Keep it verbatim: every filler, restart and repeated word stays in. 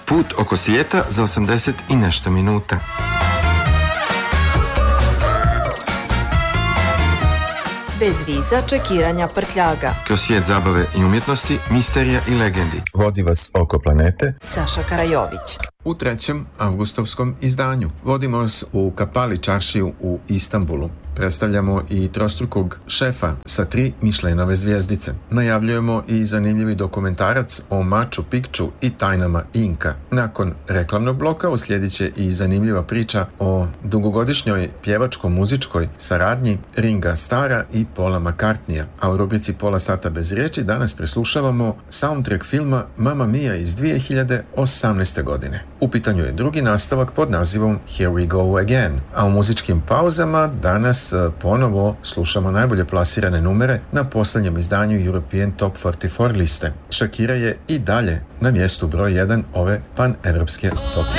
Put oko svijeta za osamdeset i nešto minuta. Bez viza, čekiranja, prtljaga. Kroz svijet zabave i umjetnosti, misterija i legendi. Vodi vas oko planete Saša Karajović. U trećem avgustovskom izdanju vodimo vas u Kapali čaršiju u Istanbulu. Predstavljamo i trostrukog šefa sa tri Michelinove zvjezdice. Najavljujemo i zanimljivi dokumentarac o Machu Picchu i tajnama Inka. Nakon reklamnog bloka uslijedit će i zanimljiva priča o dugogodišnjoj pjevačko-muzičkoj saradnji Ringa Starra i Paula McCartneya. A u rubrici Pola sata bez riječi danas preslušavamo soundtrack filma Mamma Mia iz dvije hiljade osamnaeste. godine. U pitanju je drugi nastavak pod nazivom Here We Go Again, a u muzičkim pauzama danas ponovo slušamo najbolje plasirane numere na posljednjem izdanju European Top četrdeset četiri liste. Shakira je i dalje na mjestu broj jedan ove pan-evropske top